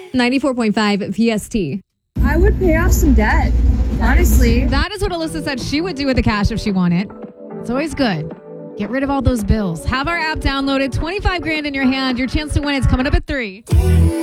94.5 VST. I would pay off some debt, honestly. That is what Alyssa said she would do with the cash if she won it. It's always good. Get rid of all those bills. Have our app downloaded. 25 grand in your hand. Your chance to win is coming up at 3.